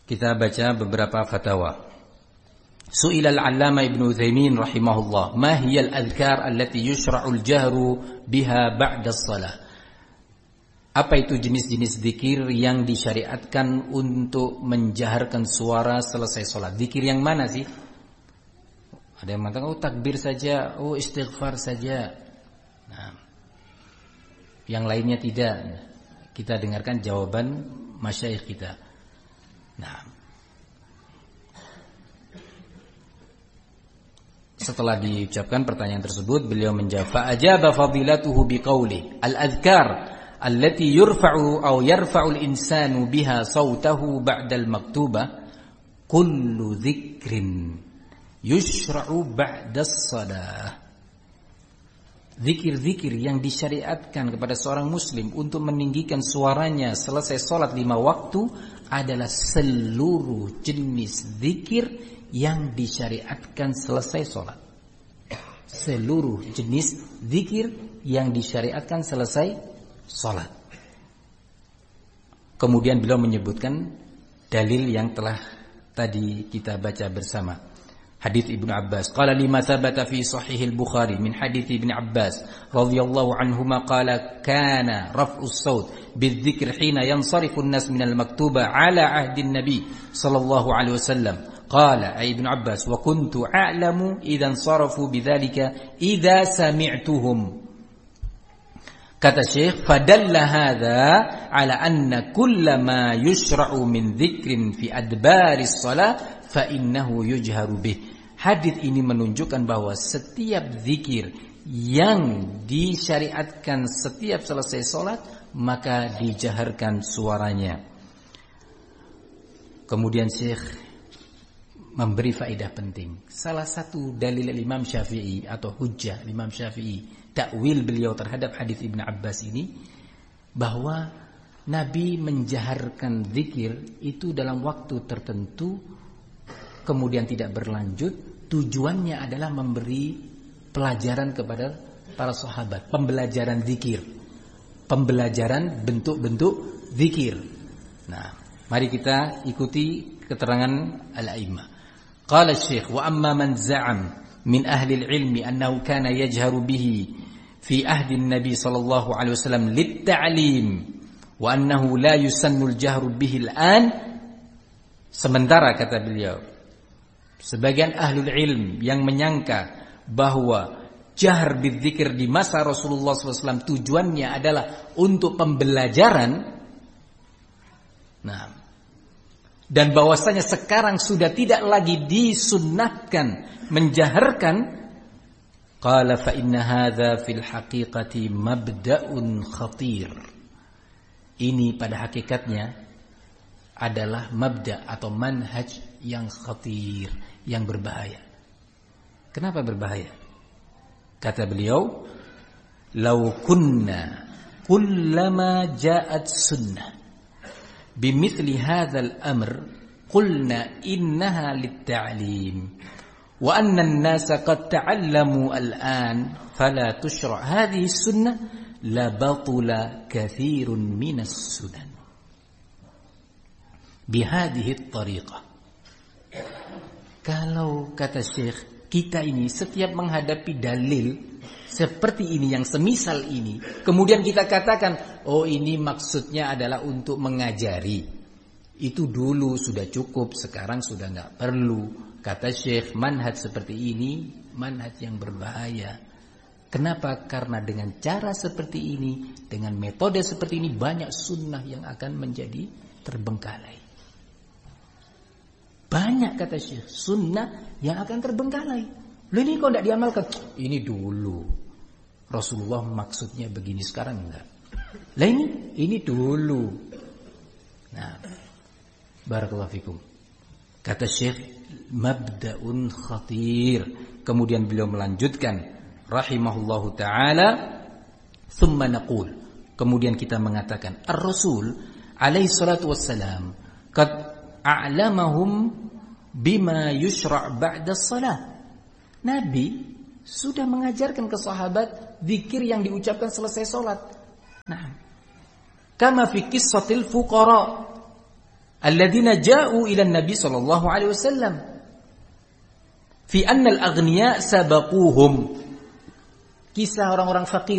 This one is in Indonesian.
Kita baca beberapa fatwa. Su'ila al-'Allamah Ibnu Utsaimin rahimahullah, ma hiya al-adhkar allati yushra'u al-jahru biha ba'da as-shalah? Apa itu jenis-jenis zikir yang disyariatkan untuk menjaharkan suara selesai salat? Zikir yang mana sih? Ada yang mengatakan takbir saja, istighfar saja. Nah, yang lainnya tidak. Kita dengarkan jawaban masyayikh kita. Nah, setelah diucapkan pertanyaan tersebut, beliau menjawab, fa'ajaba fadilatuhu biqauli al-adhkar allati yurfa'u aw yarfa'u al-insanu biha sautahu ba'da al-maktubah kullu dzikrin yushra'u ba'da as-shalah. Zikir-zikir yang disyariatkan kepada seorang muslim untuk meninggikan suaranya selesai salat 5 waktu adalah seluruh jenis zikir yang disyariatkan selesai sholat. Seluruh jenis zikir yang disyariatkan selesai sholat. Kemudian beliau menyebutkan dalil yang telah tadi kita baca bersama. Hadits Ibnu Abbas. Qala lima thabata fi sahih al-Bukhari min hadits Ibnu Abbas radhiyallahu anhuma qala kana raf'us saut bidzikr hina yansarifu an-nas min al-maktuba ala ahdi an-nabi sallallahu alaihi wasallam. Qala ay Ibnu Abbas wa kuntu a'lamu idza sarafu bidzalika idza sami'tuhum. Kata Syekh, fadalla hadza ala anna kullama yushra'u min dzikrin fi adbaris shalah fa innahu yujharu bih. Hadits ini menunjukkan bahwa setiap zikir yang disyariatkan setiap selesai salat maka dijaharkan suaranya. Kemudian Syekh memberi faedah penting. Salah satu dalil Imam Syafi'i atau hujjah Imam Syafi'i, takwil beliau terhadap hadis Ibnu Abbas ini, bahwa Nabi menjaharkan zikir itu dalam waktu tertentu kemudian tidak berlanjut. Tujuannya adalah memberi pelajaran kepada para sahabat, pembelajaran zikir, pembelajaran bentuk-bentuk zikir. Nah, mari kita ikuti keterangan al-a'immah. Qala Syekh, wa amma man za'am min ahli al-ilmi annahu kana yajharu bihi fi ahdi an-nabi sallallahu alaihi wasallam lit-ta'lim wa annahu la yusannu al-jahru bihi al-an. Sementara kata beliau, sebagian ahlul ilm yang menyangka bahwa jahr bidzikir di masa Rasulullah SAW tujuannya adalah untuk pembelajaran. Nah, dan bahwasanya sekarang sudah tidak lagi disunnahkan menjaharkan. Qala fa inna hadza fil haqiqati mabda'un khatir. Ini pada hakikatnya adalah mabda' atau manhaj yang khatir, yang berbahaya. Kenapa berbahaya? Kata beliau, "Lau kunna kullama ja'at sunnah bimithli hadzal amr qulna innaha lit-ta'lim wa anna an-nasa qad ta'allamu al-an fala tushra' hadhihi sunnah la batula katsirun minas sunan bihadhihi at-tariqah." Kalau kata Syekh, kita ini setiap menghadapi dalil seperti ini yang semisal ini, kemudian kita katakan, oh ini maksudnya adalah untuk mengajari, itu dulu sudah cukup, sekarang sudah nggak perlu. Kata Syekh, manhaj seperti ini manhaj yang berbahaya. Kenapa? Karena dengan cara seperti ini, dengan metode seperti ini, banyak sunnah yang akan menjadi terbengkalai. Banyak kata Syekh sunnah yang akan terbengkalai. Loh ini kok tidak diamalkan? Ini dulu Rasulullah maksudnya begini, sekarang enggak. Lah ini dulu. Nah, barakallahu fikum. Kata Syekh, mabda'un khatir. Kemudian beliau melanjutkan rahimahullahu taala, thumma naqul. Kemudian kita mengatakan, ar-Rasul alaihi salatu wassalam qad a'lamahum bima yushra' ba'da shalah. Nabi sudah mengajarkan ke sahabat zikir yang diucapkan selesai salat. Nah, kama fi qissatil fuqara. alladzina ja'u ila Nabi sallallahu alaihi wasallam fi anna al-aghniya sabaquhum. Kisah orang-orang fakir